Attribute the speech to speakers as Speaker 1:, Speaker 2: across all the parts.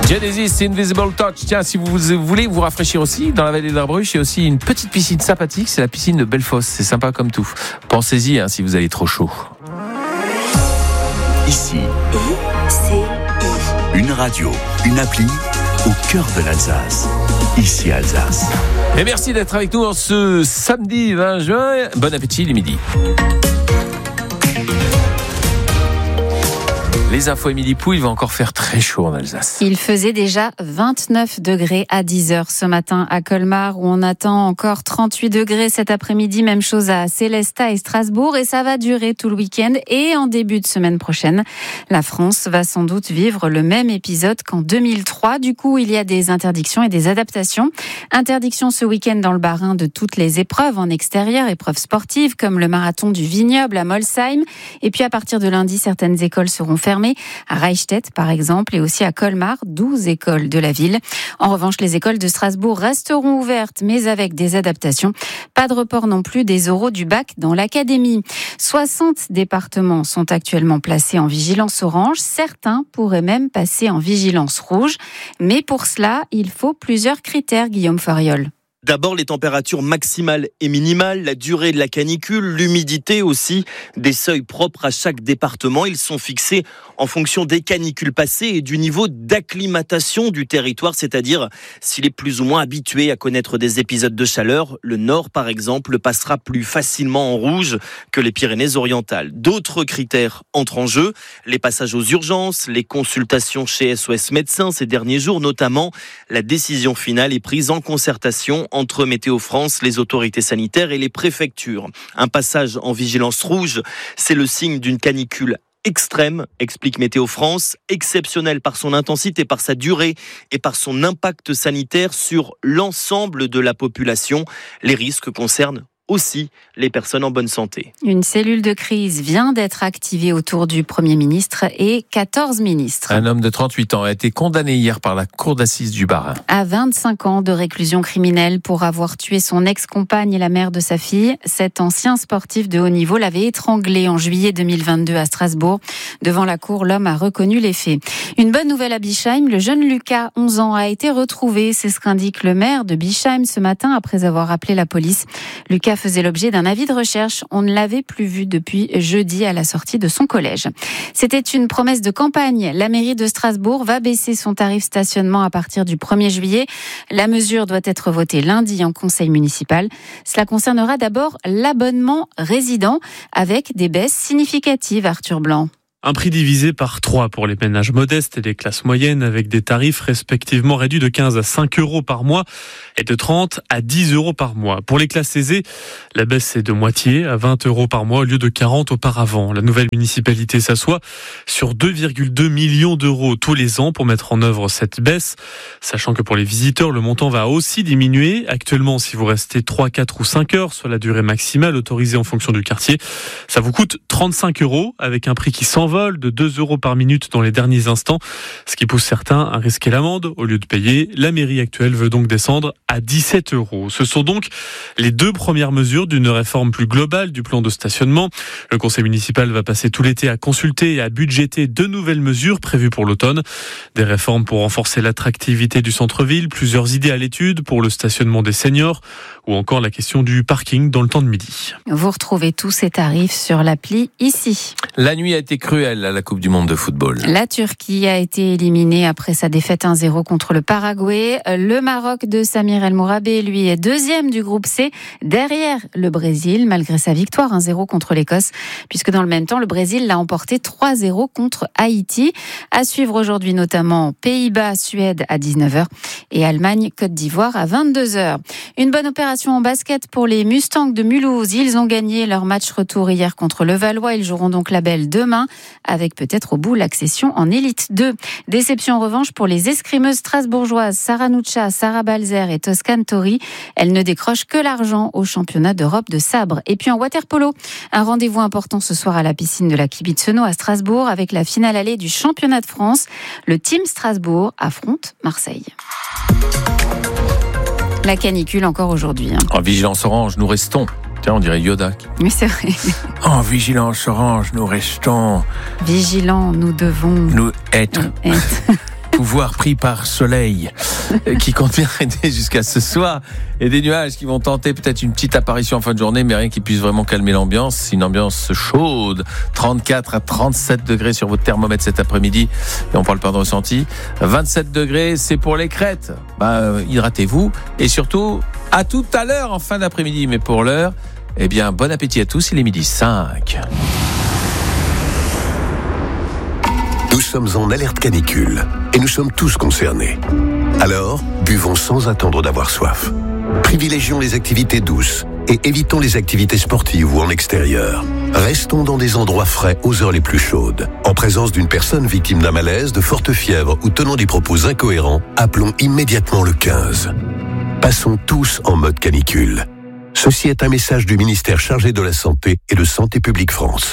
Speaker 1: Genesis, Invisible Touch. Tiens, si vous voulez vous rafraîchir aussi, dans la vallée de l'Arbruche, il y a aussi une petite piscine sympathique, c'est la piscine de Bellefosse. C'est sympa comme tout. Pensez-y si vous avez trop chaud.
Speaker 2: Ici, une radio, une appli au cœur de l'Alsace. Ici Alsace.
Speaker 1: Et merci d'être avec nous en ce samedi 20 juin. Bon appétit, les midis. Les infos Émilie Pou, il va encore faire très chaud en Alsace.
Speaker 3: Il faisait déjà 29 degrés à 10h ce matin à Colmar, où on attend encore 38 degrés cet après-midi. Même chose à Sélestat et Strasbourg, et ça va durer tout le week-end et en début de semaine prochaine. La France va sans doute vivre le même épisode qu'en 2003. Du coup, il y a des interdictions et des adaptations. Interdiction ce week-end dans le Bas-Rhin de toutes les épreuves en extérieur, épreuves sportives comme le marathon du Vignoble à Molsheim. Et puis à partir de lundi, certaines écoles seront fermées. À Reichstätt, par exemple, et aussi à Colmar, 12 écoles de la ville. En revanche, les écoles de Strasbourg resteront ouvertes, mais avec des adaptations. Pas de report non plus des oraux du bac dans l'académie. 60 départements sont actuellement placés en vigilance orange. Certains pourraient même passer en vigilance rouge. Mais pour cela, il faut plusieurs critères, Guillaume Fariol.
Speaker 4: D'abord, les températures maximales et minimales, la durée de la canicule, l'humidité aussi, des seuils propres à chaque département. Ils sont fixés en fonction des canicules passées et du niveau d'acclimatation du territoire, c'est-à-dire s'il est plus ou moins habitué à connaître des épisodes de chaleur. Le Nord, par exemple, passera plus facilement en rouge que les Pyrénées-Orientales. D'autres critères entrent en jeu, les passages aux urgences, les consultations chez SOS Médecins ces derniers jours, notamment. La décision finale est prise en concertation entre Météo France, les autorités sanitaires et les préfectures. Un passage en vigilance rouge, c'est le signe d'une canicule extrême, explique Météo France, exceptionnelle par son intensité, par sa durée et par son impact sanitaire sur l'ensemble de la population. Les risques concernent aussi les personnes en bonne santé.
Speaker 3: Une cellule de crise vient d'être activée autour du Premier ministre et 14 ministres.
Speaker 1: Un homme de 38 ans a été condamné hier par la cour d'assises du Bas-Rhin.
Speaker 3: À 25 ans de réclusion criminelle pour avoir tué son ex-compagne et la mère de sa fille. Cet ancien sportif de haut niveau l'avait étranglé en juillet 2022 à Strasbourg. Devant la cour, l'homme a reconnu les faits. Une bonne nouvelle à Bischheim, le jeune Lucas, 11 ans, a été retrouvé. C'est ce qu'indique le maire de Bischheim ce matin après avoir appelé la police. Lucas faisait l'objet d'un avis de recherche. On ne l'avait plus vu depuis jeudi à la sortie de son collège. C'était une promesse de campagne. La mairie de Strasbourg va baisser son tarif stationnement à partir du 1er juillet. La mesure doit être votée lundi en conseil municipal. Cela concernera d'abord l'abonnement résident avec des baisses significatives, Arthur Blanc.
Speaker 5: Un prix divisé par 3 pour les ménages modestes et les classes moyennes avec des tarifs respectivement réduits de 15 à 5 euros par mois et de 30 à 10 euros par mois. Pour les classes aisées, la baisse est de moitié à 20 euros par mois au lieu de 40 auparavant. La nouvelle municipalité s'assoit sur 2,2 millions d'euros tous les ans pour mettre en œuvre cette baisse. Sachant que pour les visiteurs, le montant va aussi diminuer. Actuellement, si vous restez 3, 4 ou 5 heures, soit la durée maximale autorisée en fonction du quartier, ça vous coûte 35 euros avec un prix qui s'envole de 2 euros par minute dans les derniers instants, ce qui pousse certains à risquer l'amende au lieu de payer. La mairie actuelle veut donc descendre à 17 euros. Ce sont donc les 2 premières mesures d'une réforme plus globale du plan de stationnement. Le conseil municipal va passer tout l'été à consulter et à budgéter 2 nouvelles mesures prévues pour l'automne. Des réformes pour renforcer l'attractivité du centre-ville, plusieurs idées à l'étude pour le stationnement des seniors ou encore la question du parking dans le temps de midi.
Speaker 3: Vous retrouvez tous ces tarifs sur l'appli ici.
Speaker 1: La nuit a été cruelle à la Coupe du Monde de football.
Speaker 3: La Turquie a été éliminée après sa défaite 1-0 contre le Paraguay. Le Maroc de Samir El Mourabé, lui, est deuxième du groupe C, derrière le Brésil, malgré sa victoire 1-0 contre l'Écosse, puisque dans le même temps, le Brésil l'a emporté 3-0 contre Haïti. À suivre aujourd'hui notamment Pays-Bas, Suède à 19h et Allemagne, Côte d'Ivoire à 22h. Une bonne opération en basket pour les Mustangs de Mulhouse. Ils ont gagné leur match retour hier contre Levallois. Ils joueront donc la belle demain, avec peut-être au bout l'accession en Élite 2. Déception en revanche pour les escrimeuses strasbourgeoises Sarah Nuccia, Sarah Balzer et Toscane Tori. Elles ne décrochent que l'argent au championnat d'Europe de sabre. Et puis en waterpolo, un rendez-vous important ce soir à la piscine de la Kibitsono à Strasbourg avec la finale allée du championnat de France. Le team Strasbourg affronte Marseille. La canicule encore aujourd'hui.
Speaker 1: En vigilance orange, nous restons. Tiens, on dirait Yoda.
Speaker 3: Oui, c'est vrai.
Speaker 1: En vigilance orange, nous restons.
Speaker 3: Vigilants, nous devons
Speaker 1: Nous être. pouvoir pris par soleil, qui compte bien aider jusqu'à ce soir, et des nuages qui vont tenter peut-être une petite apparition en fin de journée, mais rien qui puisse vraiment calmer l'ambiance. C'est une ambiance chaude, 34 à 37 degrés sur votre thermomètre cet après-midi, et on parle pas de ressenti. 27 degrés, c'est pour les crêtes. Hydratez-vous, et surtout, à tout à l'heure en fin d'après-midi, mais pour l'heure, eh bien, bon appétit à tous, il est 12h05.
Speaker 6: Nous sommes en alerte canicule et nous sommes tous concernés. Alors, buvons sans attendre d'avoir soif. Privilégions les activités douces et évitons les activités sportives ou en extérieur. Restons dans des endroits frais aux heures les plus chaudes. En présence d'une personne victime d'un malaise, de forte fièvre ou tenant des propos incohérents, appelons immédiatement le 15. Passons tous en mode canicule. Ceci est un message du ministère chargé de la Santé et de Santé publique France.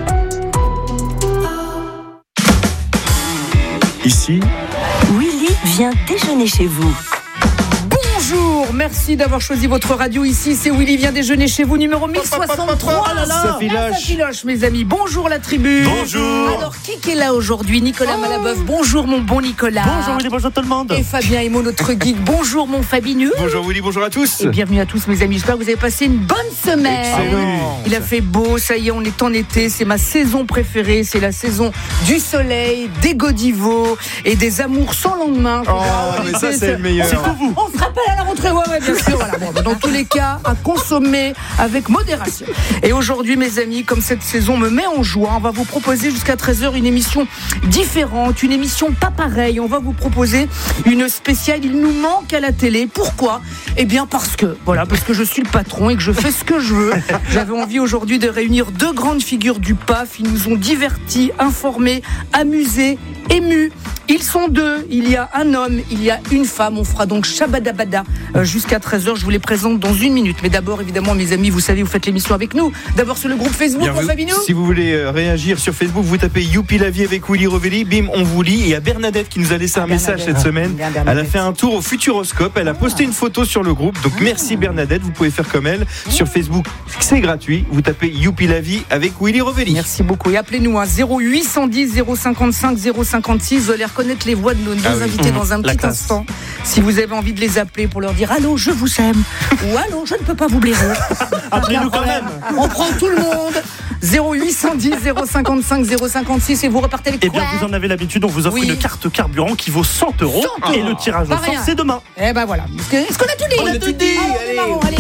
Speaker 2: Ici,
Speaker 7: Willy vient déjeuner chez vous.
Speaker 8: Bonjour, merci d'avoir choisi votre radio ici. C'est Willy vient déjeuner chez vous, numéro 1063.
Speaker 9: Ça
Speaker 8: filoche, mes amis. Bonjour la tribu.
Speaker 9: Bonjour.
Speaker 8: Alors, qui est là aujourd'hui? Nicolas Malabeuf. Bonjour mon bon Nicolas.
Speaker 9: Bonjour Willy, bonjour tout le monde.
Speaker 8: Et Fabien Emo, notre geek. Bonjour mon Fabineux.
Speaker 9: Bonjour Willy, bonjour à tous.
Speaker 8: Et bienvenue à tous mes amis. J'espère que vous avez passé une bonne semaine.
Speaker 9: Excellent.
Speaker 8: Il a fait beau, ça y est, on est en été. C'est ma saison préférée. C'est la saison du soleil, des godivaux et des amours sans lendemain.
Speaker 9: Mais ça c'est le meilleur.
Speaker 8: C'est pour vous. On se rappelle à la rentrée, ouais, bien sûr. Voilà. Bon, dans tous les cas, à consommer avec modération. Et aujourd'hui, mes amis, comme cette saison me met en joie, on va vous proposer jusqu'à 13h une émission différente, une émission pas pareille. On va vous proposer une spéciale. Il nous manque à la télé. Pourquoi ? Eh bien, parce que je suis le patron et que je fais ce que je veux. J'avais envie aujourd'hui de réunir deux grandes figures du PAF. Ils nous ont divertis, informés, amusés, émus. Ils sont deux. Il y a un homme, il y a une femme. On fera donc Shabadabada jusqu'à 13h. Je vous les présente dans une minute. Mais d'abord, évidemment, mes amis, vous savez, vous faites l'émission avec nous. D'abord sur le groupe Facebook, mon Fabinou.
Speaker 9: Si vous voulez réagir sur Facebook, vous tapez Youpi la vie avec Willy Rovelli. Bim, on vous lit. Et il y a Bernadette qui nous a laissé un message cette semaine. Elle a fait un tour au Futuroscope. Elle a posté une photo sur le groupe. Donc merci Bernadette. Vous pouvez faire comme elle. Sur Facebook, c'est gratuit. Vous tapez Youpi la vie avec Willy Rovelli.
Speaker 8: Merci beaucoup. Et appelez-nous à 0810 055 056. Vous allez reconnaître les voix de nos invités dans un petit instant. Si vous avez envie de les appeler pour leur dire allô, je vous aime, ou allô, je ne peux pas vous blairer.
Speaker 9: Appelez-nous quand même.
Speaker 8: On prend tout le monde. 0810 055 056 et vous repartez avec quoi?
Speaker 10: Eh bien, vous en avez l'habitude, on vous offre une carte carburant qui vaut 100 € et le tirage au sort, c'est demain.
Speaker 8: Eh ben voilà. Est-ce qu'on a tout dit?
Speaker 9: On a tout dit.
Speaker 8: Allez.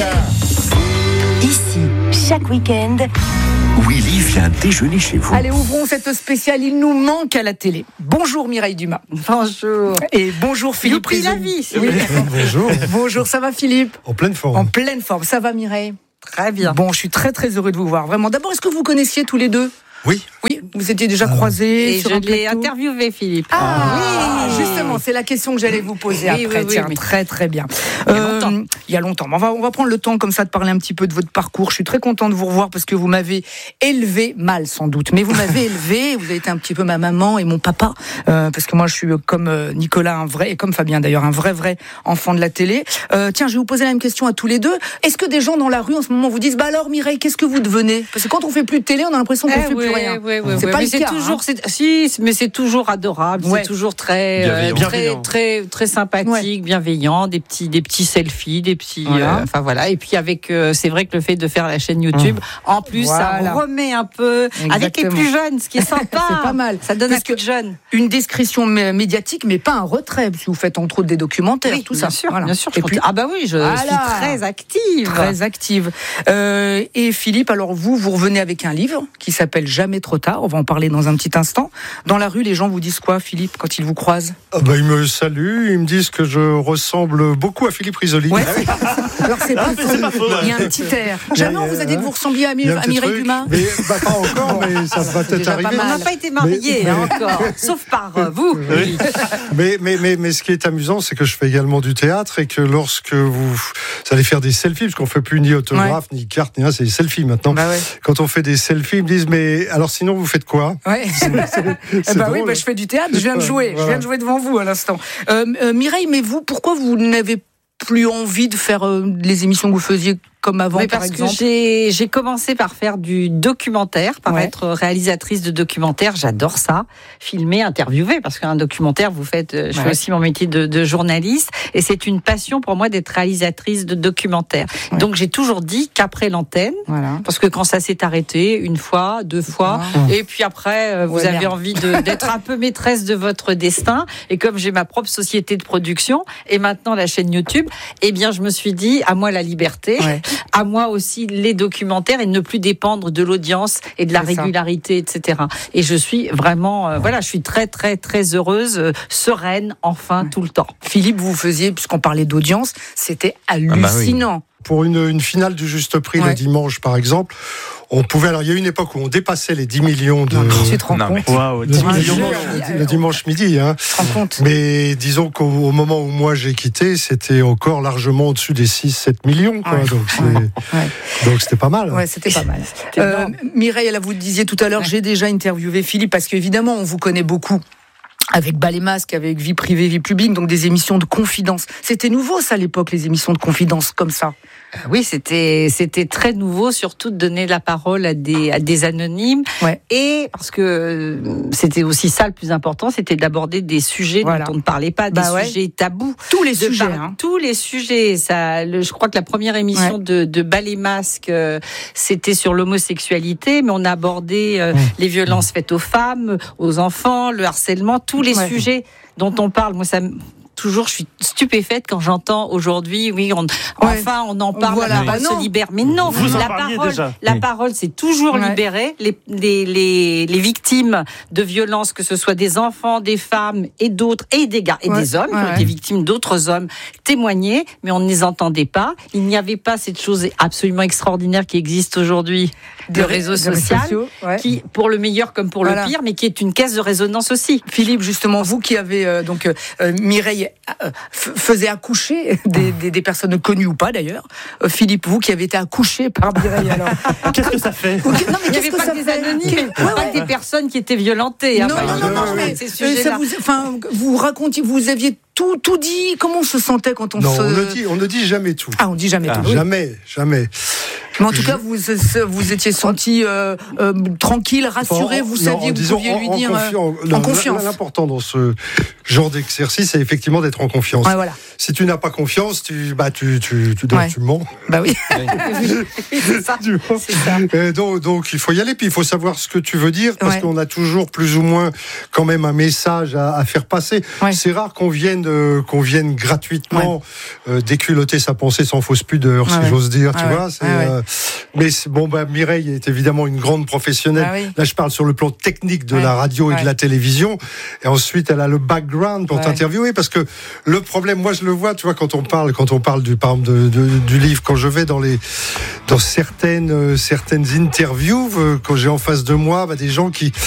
Speaker 7: Ici, chaque week-end,
Speaker 2: Willy vient déjeuner chez vous.
Speaker 8: Allez, ouvrons cette spéciale. Il nous manque à la télé. Bonjour Mireille Dumas.
Speaker 11: Bonjour.
Speaker 8: Et bonjour Philippe
Speaker 11: Youpi la
Speaker 8: Risoli.
Speaker 11: vie.
Speaker 8: Oui.
Speaker 10: Bonjour.
Speaker 8: Bonjour, ça va Philippe?
Speaker 10: En pleine forme.
Speaker 8: En pleine forme. Ça va Mireille?
Speaker 11: Très bien.
Speaker 8: Bon, je suis très très heureux de vous voir. Vraiment. D'abord, est-ce que vous connaissiez tous les deux?
Speaker 10: Oui.
Speaker 8: Oui, vous étiez déjà croisés
Speaker 11: Et
Speaker 8: sur
Speaker 11: je
Speaker 8: un
Speaker 11: l'ai
Speaker 8: plateau.
Speaker 11: interviewé, Philippe.
Speaker 8: Ah, oui. Justement, c'est la question que j'allais vous poser
Speaker 11: Oui,
Speaker 8: après.
Speaker 11: oui,
Speaker 8: Tiens,
Speaker 11: oui.
Speaker 8: très très bien.
Speaker 11: Il y a longtemps.
Speaker 8: Mais on va prendre le temps comme ça de parler un petit peu de votre parcours. Je suis très content de vous revoir parce que vous m'avez élevé mal sans doute, mais vous m'avez élevé. Vous avez été un petit peu ma maman et mon papa parce que moi je suis comme Nicolas un vrai et comme Fabien d'ailleurs un vrai enfant de la télé. Tiens, je vais vous poser la même question à tous les deux. Est-ce que des gens dans la rue en ce moment vous disent bah alors Mireille, qu'est-ce que vous devenez? Parce que quand on fait plus de télé, on a l'impression qu'on fait plus rien. C'est pas
Speaker 11: mais
Speaker 8: le
Speaker 11: c'est
Speaker 8: cas.
Speaker 11: toujours,
Speaker 8: Hein.
Speaker 11: mais c'est toujours adorable.
Speaker 8: Ouais.
Speaker 11: C'est toujours très,
Speaker 10: Bienveillant.
Speaker 11: très sympathique, bienveillant. Des petits selfies, des petits.
Speaker 8: Voilà.
Speaker 11: Enfin voilà. Et puis avec, c'est vrai que le fait de faire la chaîne YouTube, en plus,
Speaker 8: Voilà.
Speaker 11: ça remet un peu avec les
Speaker 8: Exactement.
Speaker 11: plus jeunes, ce qui est sympa.
Speaker 8: C'est pas mal.
Speaker 11: Ça donne
Speaker 8: Parce
Speaker 11: un coup de jeune.
Speaker 8: Une description médiatique, mais pas un retrait, parce que vous faites entre autres des documentaires, tout ça.
Speaker 11: Bien sûr,
Speaker 8: Voilà.
Speaker 11: bien sûr.
Speaker 8: Et puis,
Speaker 11: Ah bah oui, je suis très active.
Speaker 8: très active. Et Philippe, alors vous revenez avec un livre qui s'appelle Jamais trop tard. On va en parler dans un petit instant. Dans la rue, les gens vous disent quoi, Philippe, quand ils vous croisent?
Speaker 10: Ils me saluent, ils me disent que je ressemble beaucoup à Philippe Risoli.
Speaker 8: Ouais. Alors c'est pas faux. Il y a un petit air. Jamais on vous a dit que vous ressembliez à
Speaker 10: Il y a un petit
Speaker 8: Mireille
Speaker 10: truc,
Speaker 8: Dumas?
Speaker 10: mais, pas encore, mais ça va peut-être
Speaker 8: déjà pas
Speaker 10: arriver.
Speaker 8: mal.
Speaker 11: On n'a pas été mariés encore, sauf par vous.
Speaker 10: Oui. Mais ce qui est amusant, c'est que je fais également du théâtre et que lorsque vous allez faire des selfies, parce qu'on ne fait plus ni autographe, ni carte, ni rien, c'est des selfies maintenant.
Speaker 8: Bah ouais.
Speaker 10: Quand on fait des selfies, ils me disent mais alors sinon vous faites quoi?
Speaker 8: Ouais.
Speaker 10: C'est
Speaker 8: oui,
Speaker 10: drôle.
Speaker 8: je fais du théâtre, je viens de jouer.
Speaker 10: Voilà.
Speaker 8: Je viens de jouer devant vous à l'instant. Mireille, mais vous, pourquoi vous n'avez plus envie de faire les émissions que vous faisiez comme avant, par exemple?
Speaker 11: J'ai commencé par faire du documentaire, par être réalisatrice de documentaire. J'adore ça, filmer, interviewer, parce qu'un documentaire, je fais aussi mon métier de journaliste, et c'est une passion pour moi d'être réalisatrice de documentaire. Donc j'ai toujours dit qu'après l'antenne, parce que quand ça s'est arrêté, une fois, 2 fois, et puis après, vous avez envie d'être un peu maîtresse de votre destin, et comme j'ai ma propre société de production, et maintenant la chaîne YouTube, eh bien je me suis dit, à moi la liberté, à moi aussi les documentaires, et ne plus dépendre de l'audience et de la régularité, etc. Et je suis vraiment, je suis très très très heureuse, sereine, enfin, tout le temps.
Speaker 8: Philippe, vous faisiez, puisqu'on parlait d'audience, c'était hallucinant.
Speaker 10: Pour une finale du Juste Prix le dimanche, par exemple, on pouvait. Alors, il y a une époque où on dépassait les 10 millions de.
Speaker 8: Tu te rends compte?
Speaker 9: Waouh, 10 millions
Speaker 10: le dimanche midi. Hein.
Speaker 8: Tu te rends compte?
Speaker 10: Mais disons qu'au moment où moi j'ai quitté, c'était encore largement au-dessus des 6-7 millions. Quoi. Donc c'était pas mal.
Speaker 8: Ouais, c'était pas mal. Mireille, là, vous le disiez tout à l'heure, j'ai déjà interviewé Philippe, parce qu'évidemment, on vous connaît beaucoup. Avec Bas les masques, avec Vie privée, Vie publique, donc des émissions de confidence. C'était nouveau, ça, à l'époque, les émissions de confidence comme ça.
Speaker 11: Oui, c'était très nouveau, surtout de donner la parole à des anonymes. Et parce que c'était aussi ça le plus important, c'était d'aborder des sujets dont on ne parlait pas, des sujets tabous.
Speaker 8: Tous les sujets.
Speaker 11: Tous les sujets. Je crois que la première émission de Bas les masques, c'était sur l'homosexualité, mais on a abordé les violences faites aux femmes, aux enfants, le harcèlement, tous les sujets dont on parle. Moi, toujours, je suis stupéfaite quand j'entends aujourd'hui, on en parle, la parole se libère. Mais non, la parole, c'est toujours libérée. Les victimes de violences, que ce soit des enfants, des femmes et d'autres, et des gars, et des hommes, qui ont été victimes d'autres hommes, témoignaient, mais on ne les entendait pas. Il n'y avait pas cette chose absolument extraordinaire qui existe aujourd'hui, de réseaux sociaux, qui, pour le meilleur comme pour le pire, mais qui est une caisse de résonance aussi.
Speaker 8: Philippe, justement, vous qui avez, Mireille faisait accoucher des personnes connues ou pas d'ailleurs. Philippe, vous qui avez été accouché par Mireille, alors.
Speaker 9: Qu'est-ce que ça fait?
Speaker 8: Non, mais
Speaker 11: il n'y avait pas des anonymes, pas des personnes qui étaient violentées.
Speaker 8: Non, mais ces sujets-là. Vous racontiez, vous aviez tout dit. Comment on se sentait quand on
Speaker 10: on ne dit jamais tout.
Speaker 8: Ah, on dit jamais tout.
Speaker 10: Jamais.
Speaker 8: Mais en tout cas, vous étiez senti tranquille, rassuré, vous saviez que vous pouviez lui dire en confiance.
Speaker 10: L'important dans ce genre d'exercice, c'est effectivement d'être en confiance. Si tu n'as pas confiance, tu mens.
Speaker 8: Bah oui.
Speaker 11: C'est ça.
Speaker 10: Donc il faut y aller, puis il faut savoir ce que tu veux dire, parce qu'on a toujours plus ou moins quand même un message à faire passer. C'est rare qu'on vienne gratuitement déculotter sa pensée sans fausse pudeur, si j'ose dire. Tu vois. Mais Mireille est évidemment une grande professionnelle. Là, je parle sur le plan technique de la radio et de la télévision. Et ensuite, elle a le background pour t'interviewer, parce que le problème, moi, je le vois, tu vois, quand on parle par exemple du livre, quand je vais dans certaines interviews, quand j'ai en face de moi des gens qui